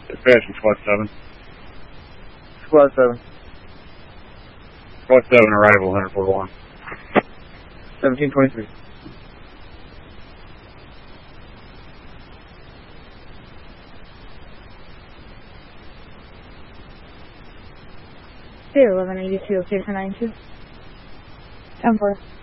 Dispatch from Squad 7. Squad 7. Squad 7, arrival 141. 1723. Here, 1182, clear for 92. 10-4.